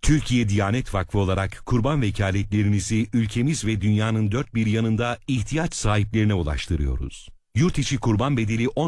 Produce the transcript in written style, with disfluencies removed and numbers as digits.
Türkiye Diyanet Vakfı olarak kurban vekaletlerinizi ülkemiz ve dünyanın dört bir yanında ihtiyaç sahiplerine ulaştırıyoruz. Yurt içi kurban bedeli